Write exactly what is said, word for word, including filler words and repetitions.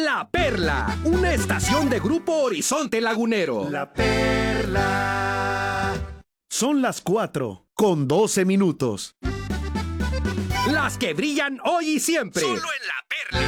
La Perla, una estación de Grupo Horizonte Lagunero. La Perla. Son las cuatro con doce minutos. Las que brillan hoy y siempre. Solo en La Perla.